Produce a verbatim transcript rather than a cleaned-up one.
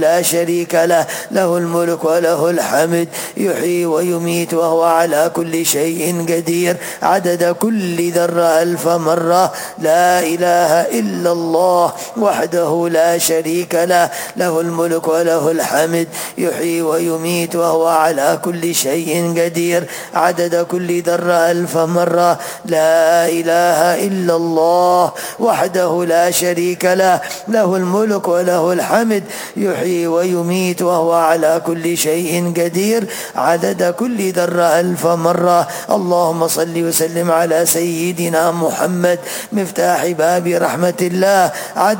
لا شريك له، له الملك وله الحمد، يحيي ويميت وهو على كل شيء قدير، عدد كل ذرة ألف مرة. لا إله إلا الله وحده لا شريك له، له الملك وله الحمد، يحيي ويميت وهو على كل شيء قدير، عدد كل ذرة ألف مرة. لا إله إلا الله وحده لا شريك له، له الملك وله الحمد، يحيي ويميت وهو على كل شيء قدير، عدد كل ذرة ألف مرة. اللهم صل وسلم على سيدنا محمد مفتاح باب رحمة الله، عدد